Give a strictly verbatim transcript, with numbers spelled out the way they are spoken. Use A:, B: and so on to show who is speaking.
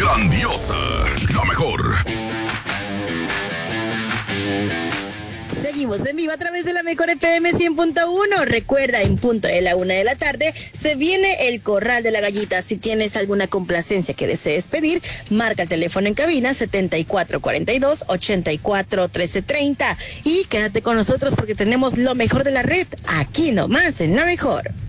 A: Grandiosa, la mejor.
B: Seguimos en vivo a través de la mejor F M cien punto uno. Recuerda, en punto de la una de la tarde se viene el Corral de la Gallita. Si tienes alguna complacencia que desees pedir, marca el teléfono en cabina setenta y cuatro cuarenta y dos, ochenta y cuatro trece treinta y quédate con nosotros porque tenemos lo mejor de la red aquí nomás en La Mejor.